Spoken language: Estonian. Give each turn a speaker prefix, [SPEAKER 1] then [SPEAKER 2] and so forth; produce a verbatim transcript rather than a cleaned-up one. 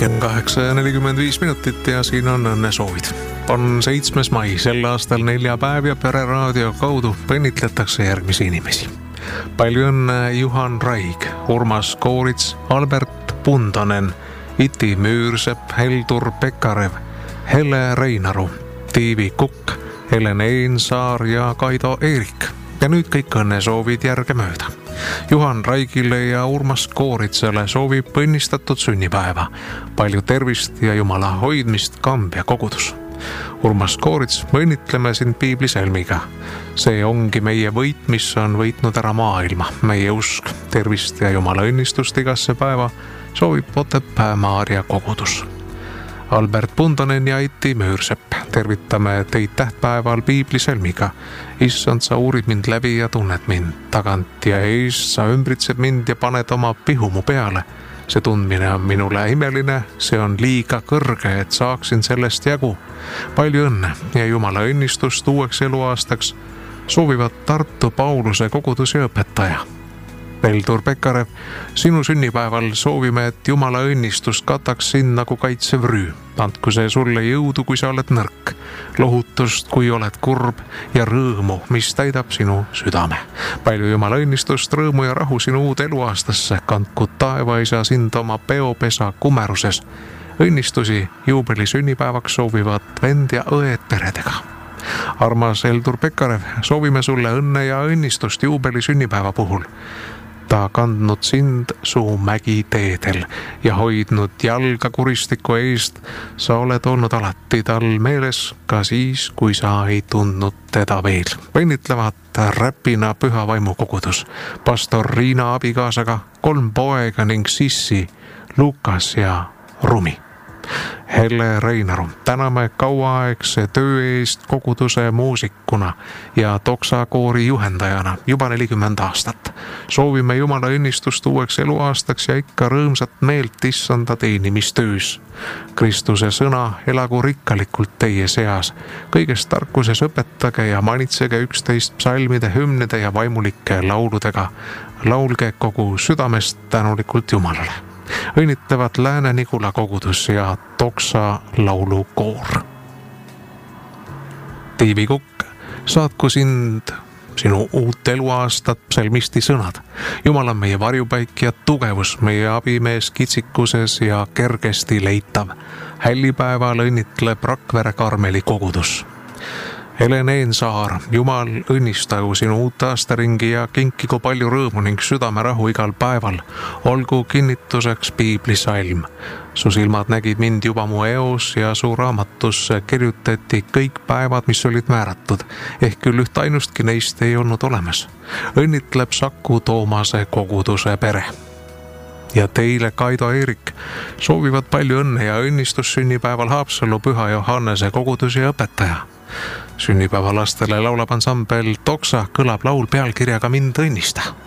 [SPEAKER 1] kell kaheksa ja nelikümmend viis minutit ja siin on õnnesoovid. On seitsmes mai, sel aastal neljapäev ja Pere Raadio kaudu õnnitletakse järgmisi inimesi. Palju õnne Juhan Raig, Urmas Koorits, Albert Pundonen, Iti Müürsepp, Heldur Pekarev, Hele Reinaru, Tiivi Kukk, Helen Eensaar ja Kaido Eerik. Ja nüüd kõik õnnesoovid järgemööda. Juhan Raigile ja Urmas Kooritsele soovib õnnistatud sünnipäeva. Palju tervist ja Jumala hoidmist Kambja kogudus. Urmas Koorits, õnnitleme sind piibliselmiga. See ongi meie võit, mis on võitnud ära maailma, meie usk. Tervist ja Jumala õnnistust igasse päeva soovib Otepää Maarja kogudus. Albert Pundonen ja Iti Müürsepp, tervitame teid tähtpäeval piibliselmiga. Issand, sa uurid mind läbi ja tunned mind tagant ja eest, sa ümbritsed mind ja paned oma pihu mu peale. See tundmine on minule imeline, see on liiga kõrge, et saaksin sellest jagu. Palju õnne ja Jumala õnnistust uueks eluaastaks soovivad Tartu Pauluse koguduse õpetaja. Heldur Pekarev, sinu sünnipäeval soovime, et Jumala õnnistus kataks sind nagu kaitsev rüü. Andku see sulle jõudu, kui sa oled nõrk, lohutust, kui oled kurb ja rõõmu, mis täidab sinu südame. Palju Jumala õnnistust, rõõmu ja rahu sinu uud eluaastasse, kandku taevaisa sind oma peopesa kumeruses. Õnnistusi juubeli sünnipäevaks soovivad vend ja õed peredega. Armas Heldur Pekarev, soovime sulle õnne ja õnnistust juubeli sünnipäeva puhul. Ta kandnud sind su mägi teedel ja hoidnud jalga kuristiku eest. Sa oled olnud alati tal meeles ka siis, kui sa ei tundnud teda veel. Õnnitlevad Räpina Püha Vaimu kogudus, pastor Riina abikaasaga, kolm poega ning Sissi, Lukas ja Rumi. Hele Reinaru, täname kauaaegse töö eest koguduse muusikuna ja toksakoori juhendajana juba nelikümmend aastat. Soovime Jumala õnnistust uueks eluaastaks ja ikka rõõmsat meelt issanda teenimistöös. Kristuse sõna elagu rikkalikult teie seas. Kõigest tarkuses õpetage ja manitsege üksteist psalmide, hümnide ja vaimulike lauludega. Laulge kogu südamest tänulikult Jumalale. Õnnitlevad Lääne-Nigula kogudus ja Toksa laulukoor. Tiivi Kukk, saatku sind sinu uut eluaastat psalmisti sõnad. Jumal on meie varjupaik ja tugevus, meie abimees kitsikuses ja kergesti leitav. Hällipäeval õnnitleb Rakvere Karmeli kogudus. Helen Eensaar, Jumal õnnistagu sinu uut aastaringi ja kinkigu palju rõõmu ning südamerahu igal päeval. Olgu kinnituseks piiblisalm. Su silmad nägid mind juba mu eos ja su raamatusse kirjutati kõik päevad, mis olid määratud. Ehk küll üht ainustki neist ei olnud olemas. Õnnitleb Saku Toomase koguduse pere. Ja teile, Kaido Eerik, soovivad palju õnne ja õnnistus sünnipäeval Haapsalu Püha Johannese koguduse õpetaja. Sünnipäeva lastele laulab ansambel Toksa, kõlab laul pealkirjaga Mind õnnista.